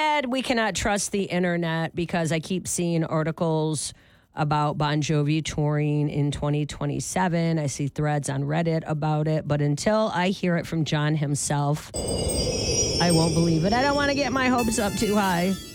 said we cannot trust the internet because I keep seeing articles about Bon Jovi touring in 2027. I see threads on Reddit about it, but until I hear it from John himself, I won't believe it. I don't want to get my hopes up too high.